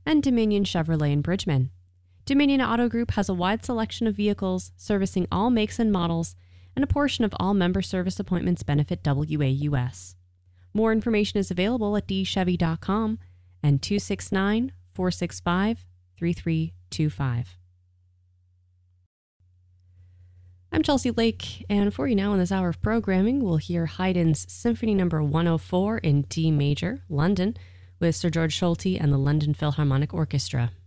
and Dominion Chevrolet in Bridgman. Dominion Auto Group has a wide selection of vehicles servicing all makes and models, and a portion of all member service appointments benefit WAUS. More information is available at dchevy.com and 269-465-3325. I'm Chelsea Lake, and for you now in this hour of programming, we'll hear Haydn's Symphony No. 104 in D major, London, with Sir George Solti and the London Philharmonic Orchestra.